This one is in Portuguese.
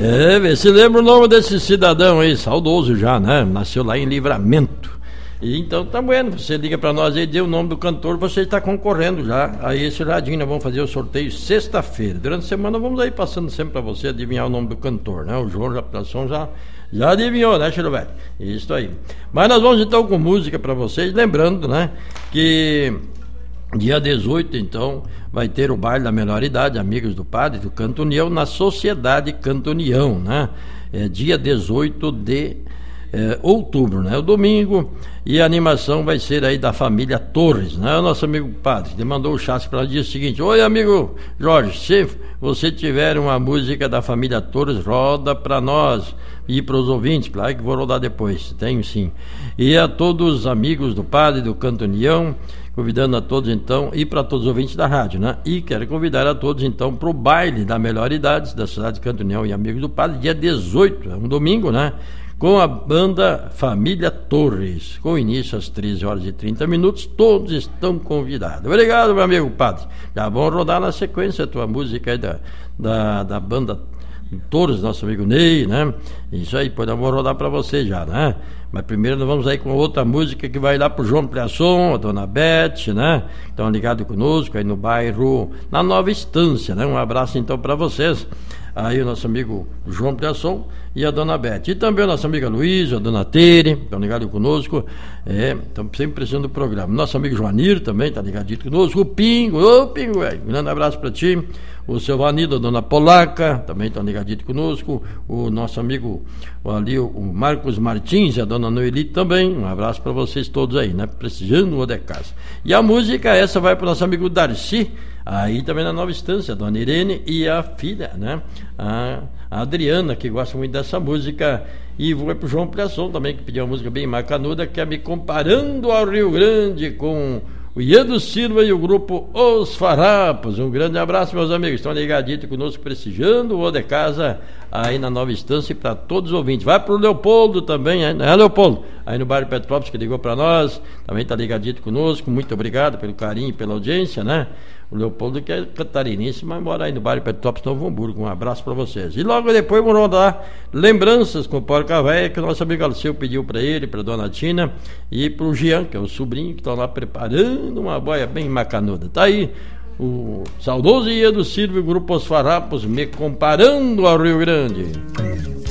Vê se lembra o nome desse cidadão aí, saudoso já, né? Nasceu lá em Livramento. E então tá bueno, você liga pra nós aí, dê o nome do cantor, você está concorrendo já. Aí esse radinho, nós vamos fazer o sorteio sexta-feira. Durante a semana vamos aí passando sempre pra você adivinhar o nome do cantor, né? O João Japtação já adivinhou, né, Chirovete? Isso aí. Mas nós vamos então com música pra vocês, lembrando, né, que dia 18, então, vai ter o baile da melhor idade, Amigos do Padre, do Canto União, na Sociedade Canto União, né? É dia 18 de outubro, né? O domingo, e a animação vai ser aí da família Torres, né? O nosso amigo padre, ele mandou o chassi para o dia seguinte: oi, amigo Jorge, se você tiver uma música da família Torres, roda para nós e para os ouvintes, claro que vou rodar depois, tenho sim. E a todos os amigos do padre, do Canto União, convidando a todos então, e para todos os ouvintes da rádio, né? E quero convidar a todos então para o baile da melhor idade da cidade de Canto União e Amigos do Padre, dia 18, é um domingo, né? Com a banda Família Torres, com início às 13 horas e 30 minutos, todos estão convidados. Obrigado, meu amigo padre. Já vamos rodar na sequência a tua música aí da banda Torres, nosso amigo Ney, né? Isso aí, depois nós vamos rodar para você já, né? Mas primeiro nós vamos aí com outra música que vai lá pro João Pliasson, a dona Beth, né? Estão ligados conosco aí no bairro, na Nova Estância, né? Um abraço então para vocês. Aí o nosso amigo João Pliasson e a dona Beth. E também a nossa amiga Luísa, a dona Tere, estão ligados conosco. Estamos sempre precisando do programa. Nosso amigo Joanir também está ligadinho conosco. O Pingo, velho. Um grande abraço para ti. O seu Vanido, a dona Polaca, também estão ligadinho conosco. O nosso amigo ali, o Marcos Martins e a dona Noeli também. Um abraço para vocês todos aí, né? Precisando de casa. E a música essa vai para o nosso amigo Darcy. Aí também na Nova Estância, a dona Irene e a filha, né? A Adriana, que gosta muito dessa música. E vou pro João Pliasson também, que pediu uma música bem macanuda, que é Me Comparando ao Rio Grande, com o Iedo Silva e o grupo Os Farrapos. Um grande abraço, meus amigos. Estão ligadinhos conosco, prestigiando o de casa aí na Nova Estância, e para todos os ouvintes. Vai pro Leopoldo também, né, Leopoldo? Aí no bairro Petrópolis, que ligou para nós, também está ligadinho conosco. Muito obrigado pelo carinho e pela audiência, né? O Leopoldo, que é catarinense, mas mora aí no bairro Petrópolis, Novo Hamburgo. Um abraço para vocês. E logo depois vamos rodar lembranças com o Porca Véia, que o nosso amigo Alceu pediu para ele, para dona Tina e para o Jean, que é o sobrinho, que estão lá preparando uma boia bem macanuda. Tá aí o saudoso Iedo Silva e o grupo Os Farrapos, Me Comparando ao Rio Grande.